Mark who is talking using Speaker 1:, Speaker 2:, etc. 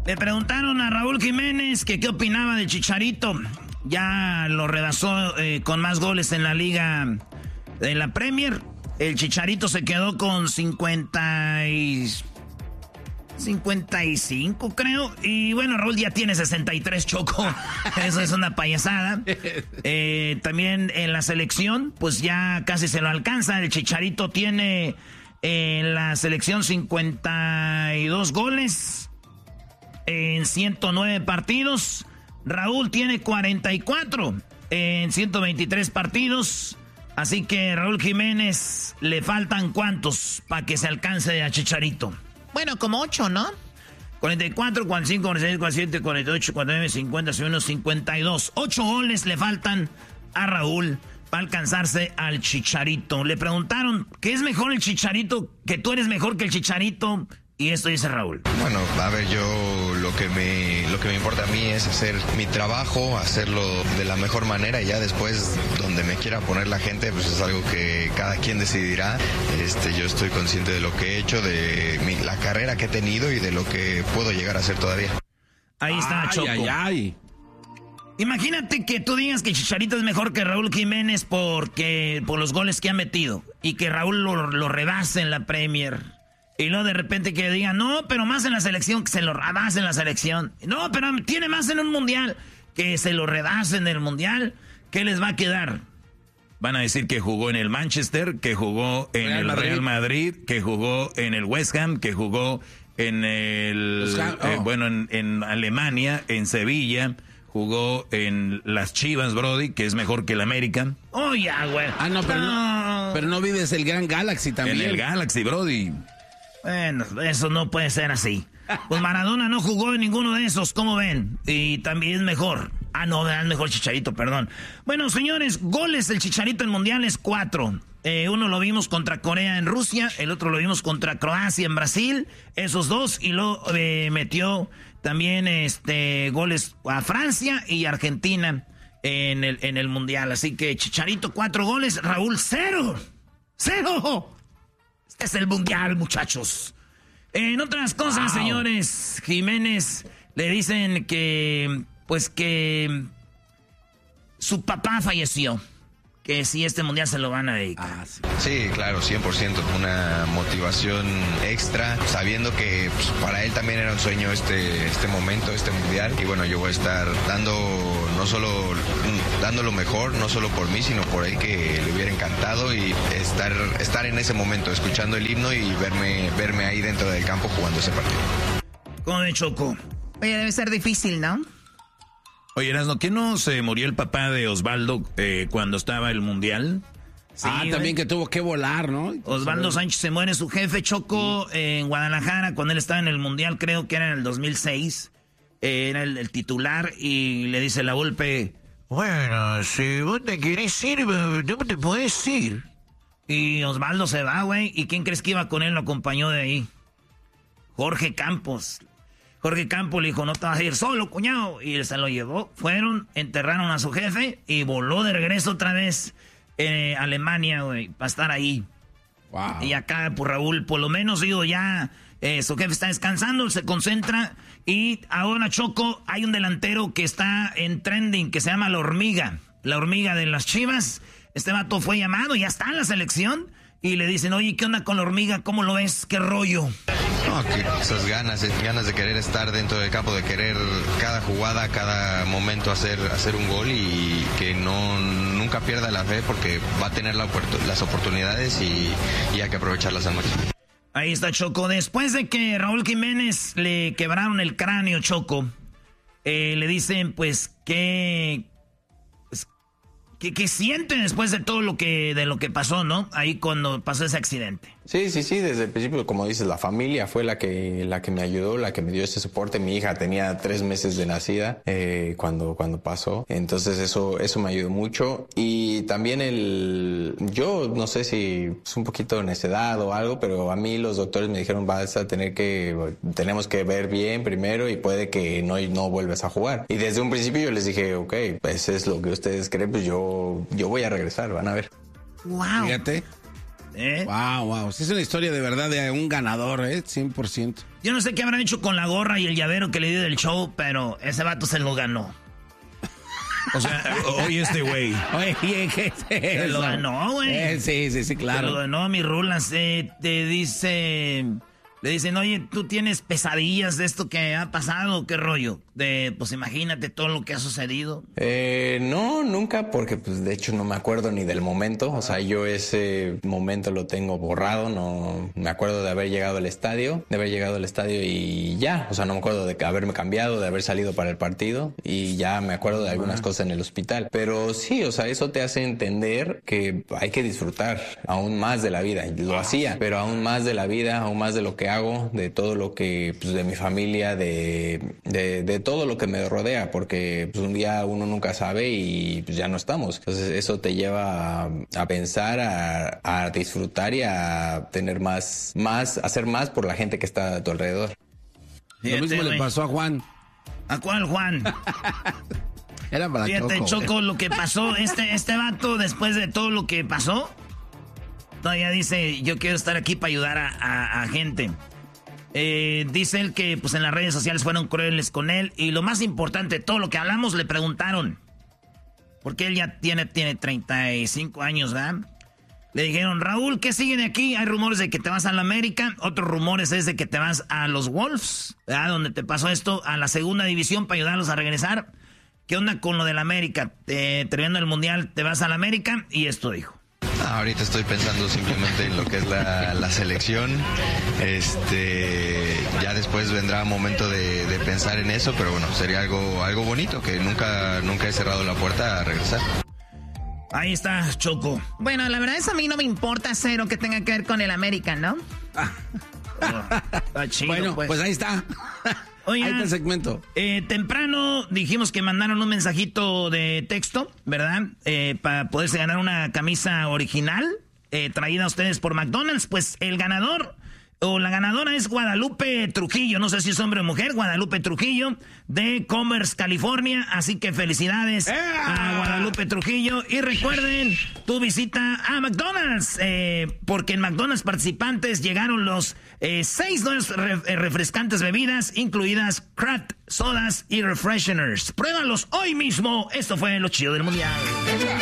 Speaker 1: Le preguntaron a Raúl Jiménez que qué opinaba del Chicharito. Ya lo rebasó con más goles en la liga, en la Premier. El Chicharito se quedó con 55, creo. Y bueno, Raúl ya tiene 63, Choco. Eso es una payasada. También en la selección, pues ya casi se lo alcanza. El Chicharito tiene en la selección 52 goles en 109 partidos. Raúl tiene 44 en 123 partidos. Así que Raúl Jiménez le faltan ¿cuántos para que se alcance a Chicharito?
Speaker 2: Bueno, como 8, ¿no?
Speaker 1: 44, 45, 46, 47, 48, 49, 50, 51, 52. 8 goles le faltan a Raúl para alcanzarse al Chicharito. Le preguntaron, ¿qué es mejor el Chicharito? Que tú eres mejor que el Chicharito. Y esto dice Raúl.
Speaker 3: Bueno, a ver, yo lo que me importa a mí es hacer mi trabajo, hacerlo de la mejor manera y ya después donde me quiera poner la gente, pues es algo que cada quien decidirá. Yo estoy consciente de lo que he hecho, de la carrera que he tenido y de lo que puedo llegar a hacer todavía.
Speaker 1: Ahí está, Choco. Imagínate que tú digas que Chicharito es mejor que Raúl Jiménez por los goles que ha metido y que Raúl lo rebase en la Premier. Y luego de repente que digan, no, pero más en la selección, que se lo rebase en la selección. No, pero tiene más en un mundial, que se lo rebase en el mundial. ¿Qué les va a quedar? Van a decir que jugó en el Manchester, que jugó en el Real Madrid, que jugó en el West Ham, que jugó en en Alemania, en Sevilla, jugó en las Chivas, Brody, que es mejor que el América. Oh, ya, güey.
Speaker 4: Ah, no, pero no vives el Gran Galaxy también.
Speaker 1: En el Galaxy, Brody. Bueno, eso no puede ser así. Pues Maradona no jugó en ninguno de esos, ¿cómo ven? Y también es mejor. Ah, no, es mejor Chicharito, perdón. Bueno, señores, goles del Chicharito en mundiales 4. Uno lo vimos contra Corea en Rusia, el otro lo vimos contra Croacia en Brasil, esos dos, y luego metió también goles a Francia y Argentina en el mundial. Así que Chicharito 4 goles, Raúl 0. ¡0! Este es el mundial, muchachos. En otras cosas, señores, Jiménez le dicen que su papá falleció. Que si este mundial se lo van a dedicar.
Speaker 3: Sí, claro, 100%. Una motivación extra, sabiendo que pues, para él también era un sueño este momento, este mundial. Y bueno, yo voy a estar dando lo mejor, no solo por mí, sino por él, que le hubiera encantado, y estar en ese momento, escuchando el himno y verme ahí dentro del campo jugando ese partido.
Speaker 1: ¿Cómo de Choco?
Speaker 2: Oye, debe ser difícil, ¿no?
Speaker 1: Oye, Erasno, ¿qué no se murió el papá de Osvaldo cuando estaba el mundial?
Speaker 4: Sí, también que tuvo que volar, ¿no?
Speaker 1: Osvaldo Sánchez se muere, su jefe, Choco, en Guadalajara, cuando él estaba en el mundial, creo que era en el 2006. Era el titular, y le dice la Volpe, bueno, si vos te querés ir, no te podés ir. Y Osvaldo se va, güey. ¿Y quién crees que iba con él? Lo acompañó de ahí. Jorge Campos. Jorge Campos le dijo, no te vas a ir solo, cuñado. Y él se lo llevó. Fueron, enterraron a su jefe y voló de regreso otra vez a Alemania, güey, para estar ahí.
Speaker 4: Wow.
Speaker 1: Y acá, pues Raúl, por lo menos, digo, ya su jefe está descansando, se concentra. Y ahora, Choco, hay un delantero que está en trending, que se llama La Hormiga. La Hormiga de las Chivas. Este vato fue llamado, ya está en la selección. Y le dicen, oye, ¿qué onda con La Hormiga? ¿Cómo lo ves? ¿Qué rollo?
Speaker 3: No, que esas ganas de querer estar dentro del campo, de querer cada jugada, cada momento hacer un gol, y que nunca pierda la fe, porque va a tener las oportunidades y hay que aprovecharlas al máximo.
Speaker 1: Ahí está, Choco. Después de que Raúl Jiménez le quebraron el cráneo, Choco, le dicen, pues, ¿qué siente después de todo lo que pasó, ¿no? Ahí cuando pasó ese accidente.
Speaker 5: Sí, desde el principio, como dices, la familia fue la que me ayudó, la que me dio ese soporte. Mi hija tenía 3 meses de nacida cuando pasó, entonces eso me ayudó mucho. Y también yo no sé si es un poquito de necedad o algo, pero a mí los doctores me dijeron, tenemos que ver bien primero y puede que no vuelvas a jugar. Y desde un principio yo les dije, ok, pues es lo que ustedes creen, pues yo voy a regresar, van a ver.
Speaker 4: Wow. Fíjate. Wow. Sí, es una historia de verdad de un ganador, 100%.
Speaker 1: Yo no sé qué habrán hecho con la gorra y el llavero que le dio del show, pero ese vato se lo ganó.
Speaker 6: O sea, oye este güey.
Speaker 4: Oye, ¿qué es eso?
Speaker 1: Se lo ganó, güey.
Speaker 4: Sí, claro.
Speaker 1: Se lo ganó, mi Rulas. Le dicen, oye, ¿tú tienes pesadillas de esto que ha pasado? ¿Qué rollo? Pues imagínate todo lo que ha sucedido.
Speaker 5: No, nunca, porque pues de hecho no me acuerdo ni del momento. O sea, yo ese momento lo tengo borrado. No me acuerdo de haber llegado al estadio, y ya. O sea, no me acuerdo de haberme cambiado, de haber salido para el partido y ya me acuerdo de algunas cosas en el hospital. Pero sí, o sea, eso te hace entender que hay que disfrutar aún más de la vida. Lo hacía, pero aún más de la vida, aún más de lo que hago, de todo lo que, pues, de mi familia, de todo lo que me rodea, porque pues, un día uno nunca sabe y pues, ya no estamos. Entonces eso te lleva a pensar, a disfrutar y a tener hacer más por la gente que está a tu alrededor.
Speaker 4: Lo mismo le pasó a Juan.
Speaker 1: ¿A cuál Juan?
Speaker 4: Era para
Speaker 1: Fíjate, Choco, lo que pasó, este vato, después de todo lo que pasó, todavía dice, yo quiero estar aquí para ayudar a gente. Dice él que pues en las redes sociales fueron crueles con él. Y lo más importante, todo lo que hablamos, le preguntaron. Porque él ya tiene 35 años, ¿verdad? Le dijeron, Raúl, ¿qué sigue de aquí? Hay rumores de que te vas a la América. Otros rumores es de que te vas a los Wolves, ¿verdad? Donde te pasó esto, a la segunda división para ayudarlos a regresar. ¿Qué onda con lo de la América? Terminando el Mundial, te vas a la América. Y esto dijo.
Speaker 3: Ahorita estoy pensando simplemente en lo que es la selección. Ya después vendrá momento de pensar en eso, pero bueno, sería algo bonito, que nunca he cerrado la puerta a regresar.
Speaker 1: Ahí está, Choco.
Speaker 2: Bueno, la verdad es a mí no me importa cero que tenga que ver con el América, ¿no?
Speaker 1: Está chido,
Speaker 4: bueno, pues ahí está.
Speaker 1: Oigan,
Speaker 4: ahí está el segmento.
Speaker 1: Temprano dijimos que mandaron un mensajito de texto, ¿verdad? Para poderse ganar una camisa original traída a ustedes por McDonald's. Pues el ganador o la ganadora es Guadalupe Trujillo. No sé si es hombre o mujer. Guadalupe Trujillo de Commerce, California. Así que felicidades a Guadalupe Trujillo. Y recuerden, tu visita a McDonald's. Porque en McDonald's participantes llegaron los 6 nuevas refrescantes bebidas, incluidas craft, sodas y refresheners. Pruébalos hoy mismo. Esto fue lo chido del mundial.